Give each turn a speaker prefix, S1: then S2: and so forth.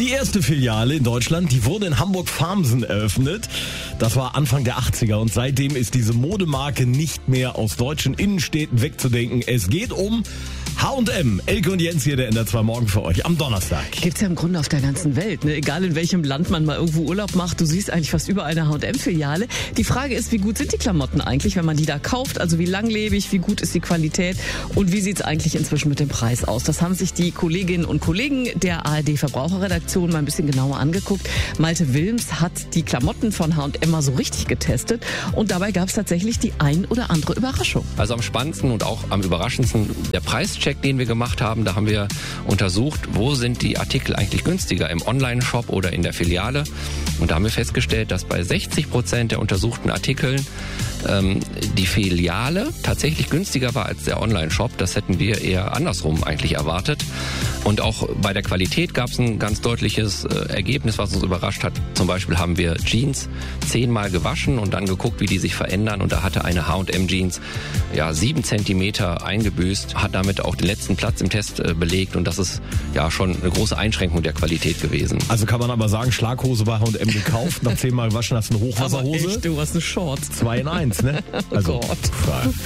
S1: Die erste Filiale in Deutschland, die wurde in Hamburg-Farmsen eröffnet. Das war Anfang der 80er und seitdem ist diese Modemarke nicht mehr aus deutschen Innenstädten wegzudenken. Es geht um H&M. Elke und Jens hier, der NDR 2 Morgen für euch am Donnerstag.
S2: Gibt's ja im Grunde auf der ganzen Welt, ne? Egal in welchem Land man mal irgendwo Urlaub macht, du siehst eigentlich fast überall eine H&M-Filiale. Die Frage ist, wie gut sind die Klamotten eigentlich, wenn man die da kauft? Also wie langlebig, wie gut ist die Qualität und wie sieht's eigentlich inzwischen mit dem Preis aus? Das haben sich die Kolleginnen und Kollegen der ARD-Verbraucherredaktion mal ein bisschen genauer angeguckt. Malte Wilms hat die Klamotten von H&M mal so richtig getestet und dabei gab's tatsächlich die ein oder andere Überraschung.
S3: Also am spannendsten und auch am überraschendsten der Preischeck, den wir gemacht haben. Da haben wir untersucht, wo sind die Artikel eigentlich günstiger, im Online-Shop oder in der Filiale. Und da haben wir festgestellt, dass bei 60% der untersuchten Artikeln die Filiale tatsächlich günstiger war als der Online-Shop. Das hätten wir eher andersrum eigentlich erwartet. Und auch bei der Qualität gab es ein ganz deutliches Ergebnis, was uns überrascht hat. Zum Beispiel haben wir Jeans 10-mal gewaschen und dann geguckt, wie die sich verändern. Und da hatte eine H&M Jeans 7 Zentimeter eingebüßt, hat damit auch den letzten Platz im Test belegt. Und das ist ja schon eine große Einschränkung der Qualität gewesen.
S1: Also kann man aber sagen, Schlaghose bei H&M gekauft, nach 10-mal waschen hast du eine Hochwasserhose.
S2: Aber echt, du hast eine Shorts.
S1: 2 in 1, ne?
S2: Also, oh Gott.